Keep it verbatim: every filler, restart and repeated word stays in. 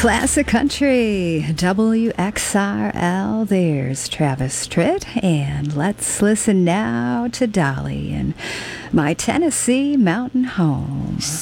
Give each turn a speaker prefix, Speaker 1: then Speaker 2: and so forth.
Speaker 1: Classic Country, W X R L. There's Travis Tritt, and let's listen now to Dolly and My Tennessee Mountain Home.